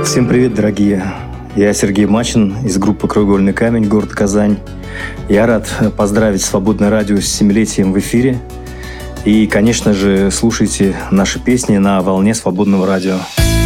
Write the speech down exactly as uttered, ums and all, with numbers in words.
Всем привет, дорогие! Я Сергей Мачин из группы «Краеугольный камень», город Казань. Я рад поздравить «Свободное радио» с семилетием в эфире. И, конечно же, слушайте наши песни на волне «Свободного радио».